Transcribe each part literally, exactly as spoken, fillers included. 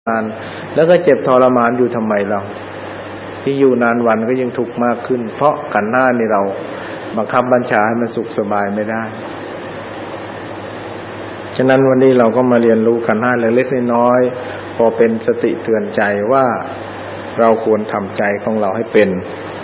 นานแล้วก็เจ็บทรมานอยู่ทำไมเราที่อยู่นานวันก็ยังทุกข์มากขึ้นเพราะขันธ์ห้านี่เราบังคับบัญชาให้มันสุขสบายไม่ได้ฉะนั้นวันนี้เราก็มาเรียนรู้ขันธ์ห้าเล็กๆน้อยๆพอเป็นสติเตือนใจว่าเราควรทำใจของเราให้เป็น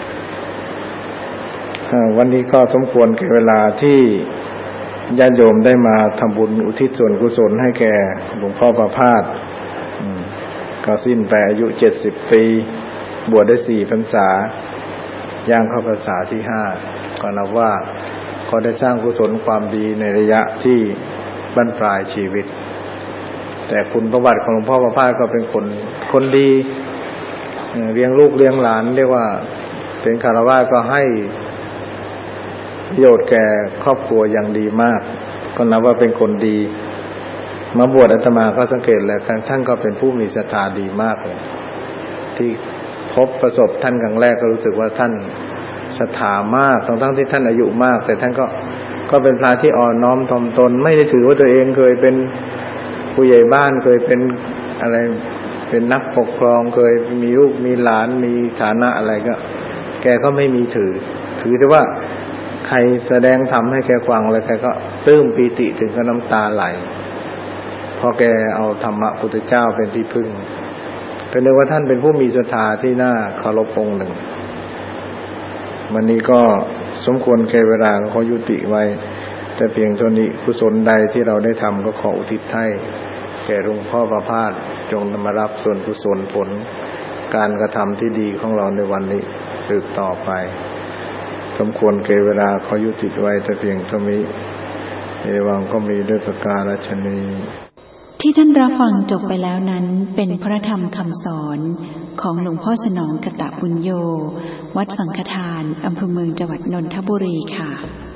วันนี้ก็สมควรแก่เวลาที่ญาติโยมได้มาทำบุญอุทิศส่วนกุศลให้แก่หลวงพ่อประภาสก็สิ้นไปอายุเจ็ดสิบปีบวชได้สี่พรรษาย่างเข้าพรรษาที่ห้าก็นับว่าก็ได้สร้างกุศลความดีในระยะที่บั้นปลายชีวิตแต่คุณประวัติของหลวงพ่อประภาสก็เป็นคนคนดีเลี้ยงลูกเลี้ยงหลานเรียกว่าเป็นคฤหัสถ์ก็ให้ประโยชน์แก่ครอบครัวอย่างดีมากก็นับว่าเป็นคนดีมาบวชอาตมาก็สังเกตแล้วท่านก็เป็นผู้มีศรัทธาดีมากเลยที่พบประสบท่านครั้งแรกก็รู้สึกว่าท่านศรัทธามากทั้งๆที่ท่านอายุมากแต่ท่านก็ก็เป็นพระที่อ่อนน้อมถ่อมตนไม่ได้ถือว่าตัวเองเคยเป็นผู้ใหญ่บ้านเคยเป็นอะไรเป็นนักปกครองเคยมีลูกมีหลานมีฐานะอะไรก็แกก็ไม่มีถือถือแต่ว่าใครแสดงธรรมให้แกฟังอะไรแกก็ปลื้มปีติถึงกับน้ำตาไหลเพราะแกเอาธรรมะพุทธเจ้าเป็นที่พึ่งก็เรียกว่าท่านเป็นผู้มีศรัทธาที่น่าเคารพองค์หนึ่งวันนี้ก็สมควรแก่เวลาขอยุติไว้แต่เพียงเท่านี้กุศลใดที่เราได้ทำก็ขออุทิศให้แก่หลวงพ่อประภาสจงมารับส่วนกุศลผลการกระทำที่ดีของเราในวันนี้สืบต่อไปสมควรแก่เวลาขอยุติไว้แต่เพียงเท่านี้เอวังก็มีด้วยประการฉะนี้ที่ท่านรับฟังจบไปแล้วนั้นเป็นพระธรรมคำสอนของหลวงพ่อสนองกตบุญโยวัดสังฆทานอำเภอเมืองจังหวัดนนทบุรีค่ะ